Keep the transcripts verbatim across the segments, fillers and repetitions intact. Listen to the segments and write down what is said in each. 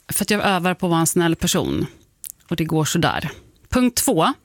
för att jag övar på att vara en snäll person. Och det går så där. Punkt två.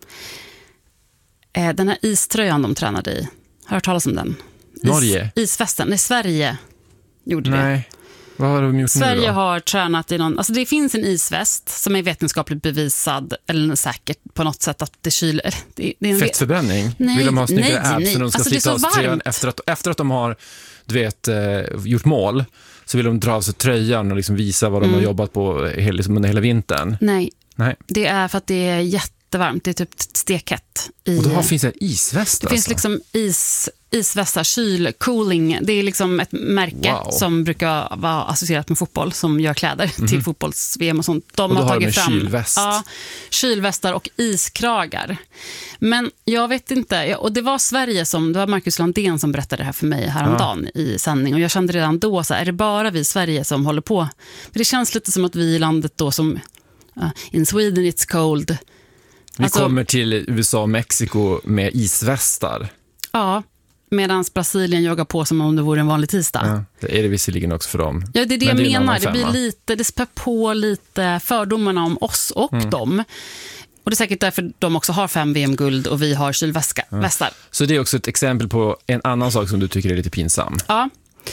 Eh, den här iströjan de tränade i. Har du hört talas om den? Is, Norge? Isfesten. Nej, Sverige gjorde det. Nej. Vad har de gjort Sverige nu då? har tränat i någon... Alltså det finns en isväst som är vetenskapligt bevisad, eller säkert på något sätt att det kyler... Det, det är en Fettförbränning? nej, Vill de ha snyggare nej, abs nej. när de ska Alltså, det är slita så av tröjan varmt. efter att, efter att de har du vet, eh, gjort mål, så vill de dra av sig tröjan och liksom visa vad de mm. har jobbat på hela, liksom under hela vintern. Nej. Nej, det är för att det är jättevarmt. Det är typ stekhet. I, och då finns det isväst Det alltså. finns liksom is, isvästar, kyl, cooling. Det är liksom ett märke wow. som brukar vara associerat med fotboll, som gör kläder mm-hmm. till fotbolls-V M och sånt. De och då har tagit har de fram kylväst. Ja, kylvästar och iskragar. Men jag vet inte, och det var Sverige som, det var Marcus Landén som berättade det här för mig häromdagen ja. i sändning, och jag kände redan då så här, är det bara vi i Sverige som håller på? Men det känns lite som att vi i landet då som uh, in Sweden it's cold. Vi alltså, kommer till U S A och Mexiko med isvästar. Ja, medan Brasilien joggar på som om det vore en vanlig tisdag. Ja, det är det visserligen också för dem. Ja, det är det Men jag det är menar. Det blir lite, det spär på lite fördomarna om oss och mm. dem. Och det är säkert därför de också har fem V M-guld och vi har kylvästar. Ja. Så det är också ett exempel på en annan sak som du tycker är lite pinsam. Ja.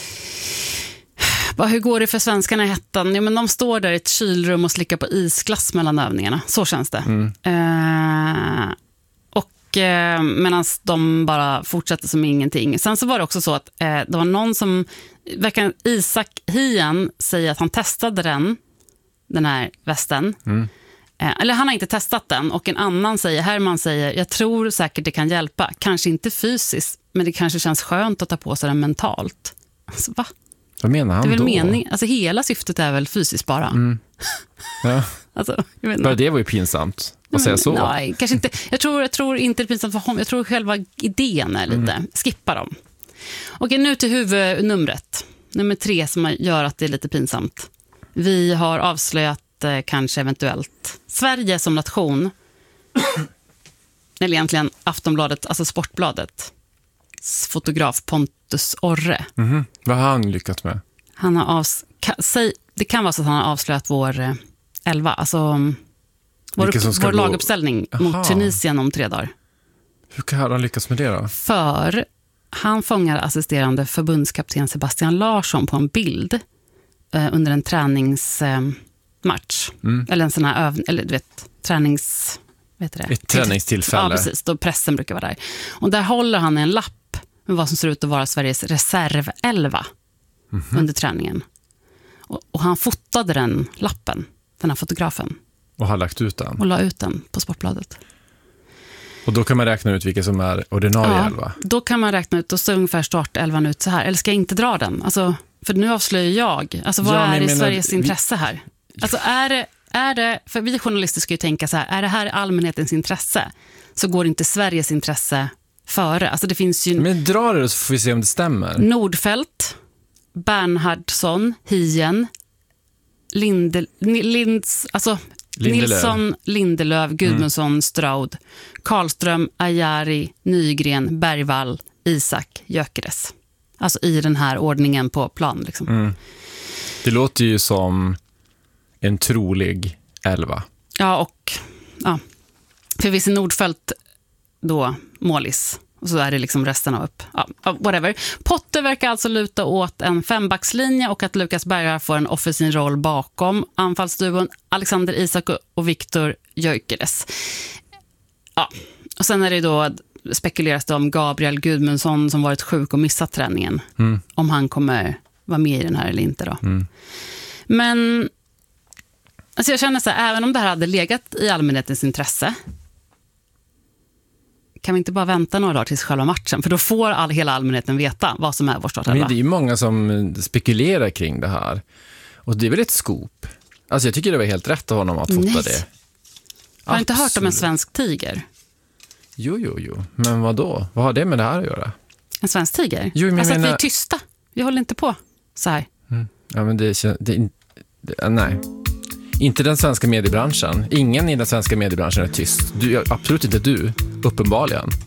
Hur går det för svenskarna i hettan? Ja, men de står där i ett kylrum och slickar på isglass mellan övningarna. Så känns det. Mm. Eh, och eh, medan de bara fortsätter som ingenting. Sen så var det också så att eh, det var någon som, verkar Isak Hien säger att han testade den, den här västen. Mm. Eh, eller han har inte testat den. Och en annan säger, Herman säger, jag tror säkert det kan hjälpa. Kanske inte fysiskt, men det kanske känns skönt att ta på sig den mentalt. Alltså, va? Vad menar han det är väl då? Mening, alltså hela syftet är väl fysiskt bara. Mm. Ja. alltså, jag vet bara det var ju pinsamt att men, säga så. Nej, kanske inte. Jag tror, jag tror inte det är pinsamt för honom. Jag tror själva idén är lite. Mm. Skippa dem. Okej, nu till huvudnumret. Nummer tre som gör att det är lite pinsamt. Vi har avslöjat eh, kanske eventuellt Sverige som nation. Eller egentligen Aftonbladet, alltså Sportbladet. Fotograf Pontus Orre. Mm-hmm. Vad har han lyckats med? Han har avs- ka- säg, det kan vara så att han har avslöjat vår eh, elva, alltså vår, upp, vår laguppställning Aha. mot Tunisien om tre dagar. Hur kan han lyckas med det då? För han fångar assisterande förbundskapten Sebastian Larsson på en bild eh, under en träningsmatch. Eh, mm. Eller en sån här övning, eller du vet, tränings... Vet det? Ett träningstillfälle. Ja, precis. Då pressen brukar vara där. Och där håller han en lapp med vad som ser ut att vara Sveriges reservelva mm-hmm. under träningen. Och, och han fotade den lappen, den här fotografen. Och har lagt ut den. Och la ut den på Sportbladet. Och då kan man räkna ut vilka som är ordinarie ja, elva? Då kan man räkna ut, och så ungefär startelvan ut så här. Eller ska jag inte dra den? Alltså, för nu avslöjar jag. Alltså vad ja, är i menar, Sveriges intresse här? Alltså är det, är det, för vi journalister ska ju tänka så här, är det här allmänhetens intresse? Så går inte Sveriges intresse före. Alltså det finns ju... Men dra det så får vi se om det stämmer. Nordfeldt, Bernhardsson, Hien, Linde, Linds, alltså Lindelöf. Nilsson, Lindelöf, Gudmundsson, mm. Straud, Karlström, Ajari, Nygren, Bergvall, Isak, Gyökeres. Alltså i den här ordningen på plan. Liksom. Mm. Det låter ju som en trolig elva. Ja, och ja. För visst är Nordfeldt då målis. Och så är det liksom resten av upp. Ja, whatever. Potter verkar alltså luta åt en fembackslinje och att Lukas Bergvall får en offensiv roll bakom anfallsduon Alexander Isak och Viktor Gyökeres. Ja, och sen är det då spekuleras det om Gabriel Gudmundsson som varit sjuk och missat träningen. Mm. Om han kommer vara med i den här eller inte då. Mm. Men alltså jag känner så här, även om det här hade legat i allmänhetens intresse, kan vi inte bara vänta några dagar tills själva matchen? För då får all, hela allmänheten veta vad som är vår startelva. Men det är ju många som spekulerar kring det här. Och det är väl ett scoop. Alltså jag tycker det var helt rätt av honom att fota Nej. det. Har du inte hört om en svensk tiger? Jo, jo, jo. Men vad då? Vad har det med det här att göra? En svensk tiger? Jo, men alltså menar... att vi är tysta. Vi håller inte på så här. Mm. Ja, men det, det, det... Nej. Inte den svenska mediebranschen. Ingen i den svenska mediebranschen är tyst. Du, absolut inte du, uppenbarligen.